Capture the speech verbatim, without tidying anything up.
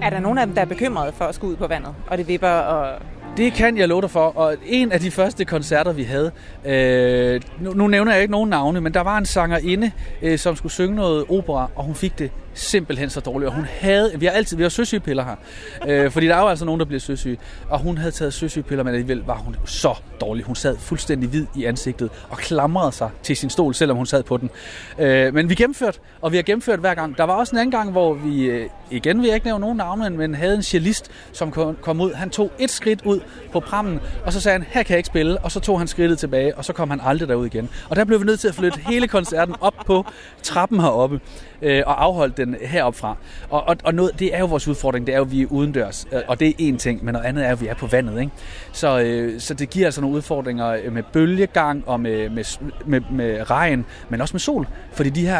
Er der nogen af dem, der er bekymrede for at skulle ud på vandet, og det vipper og... Det kan jeg love dig for, og en af de første koncerter, vi havde, øh, nu, nu nævner jeg ikke nogen navne, men der var en sangerinde, øh, som skulle synge noget opera, og hun fik det simpelthen så dårligt, og hun havde, vi har altid, vi har søsygepiller her, øh, fordi der er jo altså nogen, der bliver søsyge, og hun havde taget søsygepiller, men alligevel var hun så dårlig. Hun sad fuldstændig hvid i ansigtet og klamrede sig til sin stol, selvom hun sad på den. Øh, men vi gennemførte, og vi har gennemført hver gang. Der var også en anden gang, hvor vi, øh, igen vil jeg ikke nævne nogen navne, men havde en cellist, som kom, kom ud. Han tog et skridt ud på prammen, og så sagde han, her kan jeg ikke spille, og så tog han skridtet tilbage, og så kom han aldrig derud igen. Og der blev vi nødt til at flytte hele koncerten op på trappen heroppe, øh, og afholde den heroppe fra. Og, og, og noget, det er jo vores udfordring, det er jo, at vi er udendørs, og det er én ting, men noget andet er, at vi er på vandet, ikke? Så, øh, så det giver altså nogle udfordringer med bølgegang og med, med, med, med regn, men også med sol, fordi de her